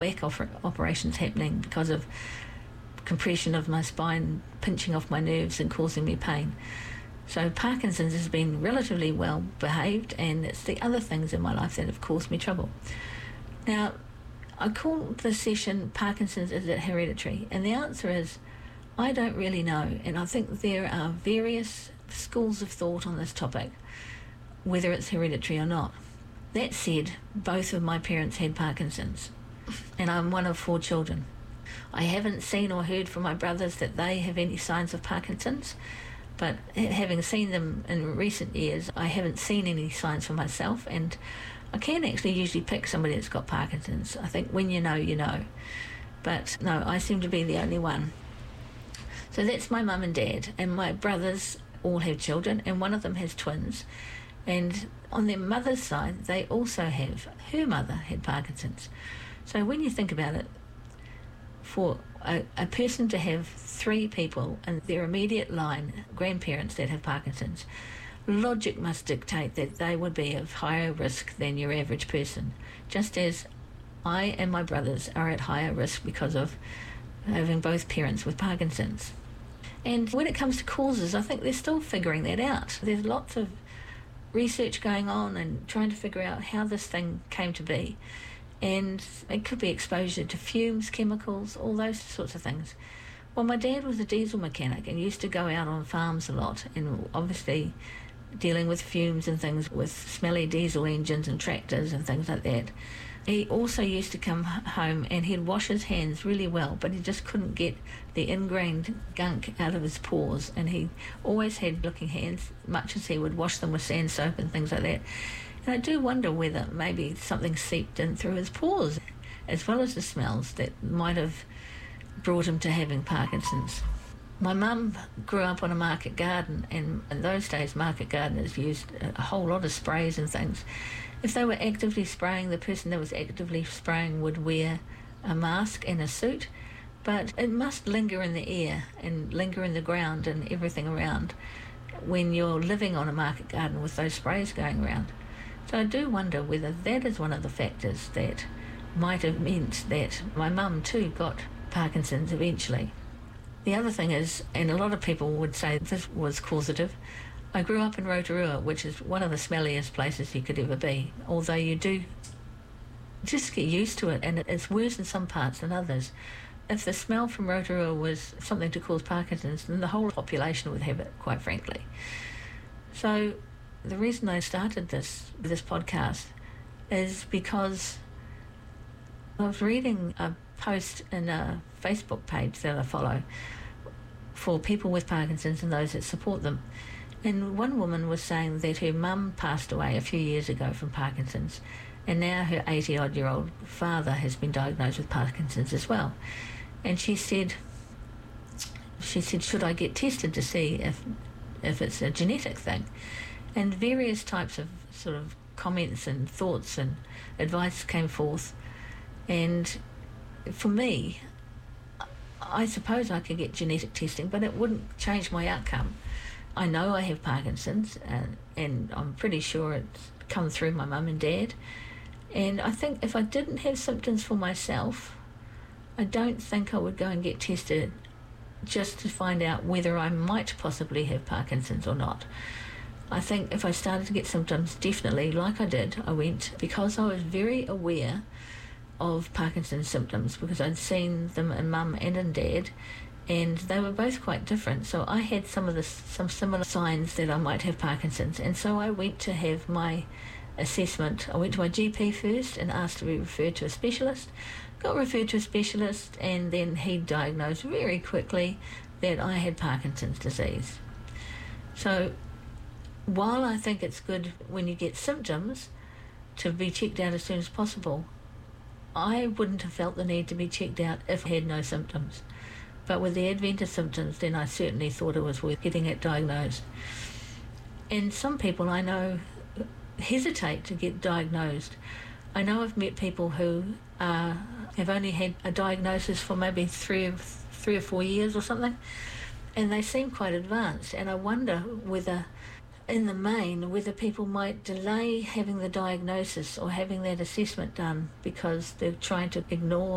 back operations happening because of compression of my spine, pinching off my nerves and causing me pain. So Parkinson's has been relatively well behaved, and it's the other things in my life that have caused me trouble. Now, I call the session Parkinson's, is it hereditary? And the answer is, I don't really know, and I think there are various schools of thought on this topic, whether it's hereditary or not. That said, both of my parents had Parkinson's, and I'm one of 4 children. I haven't seen or heard from my brothers that they have any signs of Parkinson's, but having seen them in recent years, I haven't seen any signs for myself, and I can actually usually pick somebody that's got Parkinson's. I think when you know, you know. But no, I seem to be the only one. So that's my mum and dad, and my brothers all have children, and one of them has twins. And on their mother's side, they also have, her mother had Parkinson's. So when you think about it, for a person to have 3 people in their immediate line, grandparents that have Parkinson's, logic must dictate that they would be of higher risk than your average person, just as I and my brothers are at higher risk because of having both parents with Parkinson's. And when it comes to causes, I think they're still figuring that out. There's lots of research going on and trying to figure out how this thing came to be. And it could be exposure to fumes, chemicals, all those sorts of things. Well, my dad was a diesel mechanic and used to go out on farms a lot, and obviously dealing with fumes and things with smelly diesel engines and tractors and things like that. He also used to come home and he'd wash his hands really well, but he just couldn't get the ingrained gunk out of his pores, and he always had looking hands, much as he would wash them with sand soap and things like that. And I do wonder whether maybe something seeped in through his pores, as well as the smells, that might have brought him to having Parkinson's. My mum grew up on a market garden, and in those days market gardeners used a whole lot of sprays and things. If they were actively spraying, the person that was actively spraying would wear a mask and a suit, but it must linger in the air and linger in the ground and everything around when you're living on a market garden with those sprays going around. So I do wonder whether that is one of the factors that might have meant that my mum too got Parkinson's eventually. The other thing is, and a lot of people would say this was causative, I grew up in Rotorua, which is one of the smelliest places you could ever be, although you do just get used to it, and it's worse in some parts than others. If the smell from Rotorua was something to cause Parkinson's, then the whole population would have it, quite frankly. So the reason I started this podcast is because I was reading a post in a Facebook page that I follow for people with Parkinson's and those that support them. And one woman was saying that her mum passed away a few years ago from Parkinson's, and now her 80-odd-year-old father has been diagnosed with Parkinson's as well. And she said, should I get tested to see if it's a genetic thing? And various types of sort of comments and thoughts and advice came forth. And for me, I suppose I could get genetic testing, but it wouldn't change my outcome. I know I have Parkinson's, and I'm pretty sure it's come through my mum and dad. And I think if I didn't have symptoms for myself, I don't think I would go and get tested just to find out whether I might possibly have Parkinson's or not. I think if I started to get symptoms, definitely, like I did, I went because I was very aware of Parkinson's symptoms, because I'd seen them in mum and in dad, and they were both quite different. So I had some similar signs that I might have Parkinson's, and so I went to have my assessment. I went to my GP first and asked to be referred to a specialist, got referred to a specialist, and then he diagnosed very quickly that I had Parkinson's disease. So while I think it's good when you get symptoms to be checked out as soon as possible, I wouldn't have felt the need to be checked out if I had no symptoms. But with the advent of symptoms, then I certainly thought it was worth getting it diagnosed. And some people I know hesitate to get diagnosed. I know I've met people who have only had a diagnosis for maybe three or 4 years or something, and they seem quite advanced. And I wonder whether, in the main, whether people might delay having the diagnosis or having that assessment done because they're trying to ignore